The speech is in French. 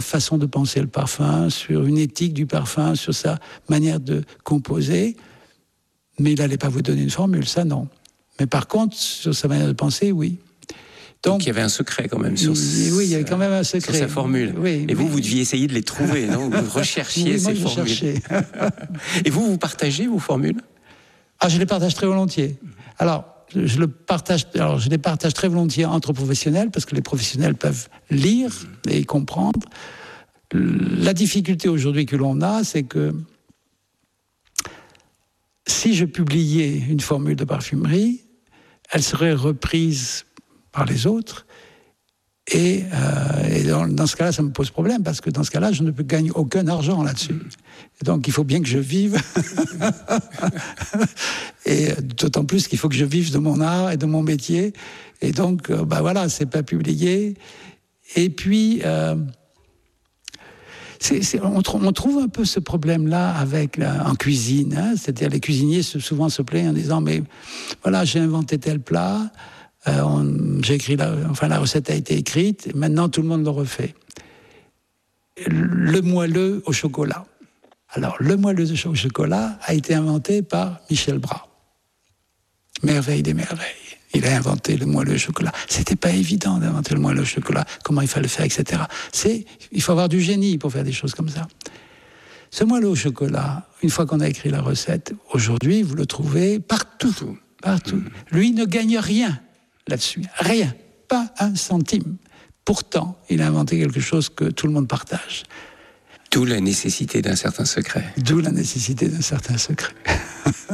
façon de penser le parfum, sur une éthique du parfum, sur sa manière de composer. Mais il n'allait pas vous donner une formule, ça non. Mais par contre, sur sa manière de penser, oui. Donc il y avait un secret quand même sur oui, il y avait quand même un secret. Sur sa formule. Oui, et vous deviez essayer de les trouver, non? Vous recherchiez ces formules. Et vous partagez vos formules? Ah, je les partage très volontiers. Alors, je les partage très volontiers entre professionnels, parce que les professionnels peuvent lire et comprendre. La difficulté aujourd'hui que l'on a, c'est que si je publiais une formule de parfumerie, elle serait reprise par les autres. Et dans ce cas-là, ça me pose problème, parce que dans ce cas-là, je ne peux gagner aucun argent là-dessus. Et donc, il faut bien que je vive. Et d'autant plus qu'il faut que je vive de mon art et de mon métier. Et donc, voilà, c'est pas publié. Et puis, on trouve un peu ce problème-là en cuisine. Hein, c'est-à-dire, les cuisiniers souvent se plaignent en disant, mais voilà, j'ai inventé tel plat. La recette a été écrite, et maintenant tout le monde le refait. Le moelleux au chocolat. Alors, le moelleux au chocolat a été inventé par Michel Bras. Merveille des merveilles. Il a inventé le moelleux au chocolat. C'était pas évident d'inventer le moelleux au chocolat, comment il fallait le faire, etc. Il faut avoir du génie pour faire des choses comme ça. Ce moelleux au chocolat, une fois qu'on a écrit la recette, aujourd'hui, vous le trouvez partout. Lui ne gagne rien là-dessus. Rien. Pas un centime. Pourtant, il a inventé quelque chose que tout le monde partage. D'où la nécessité d'un certain secret. D'où la nécessité d'un certain secret.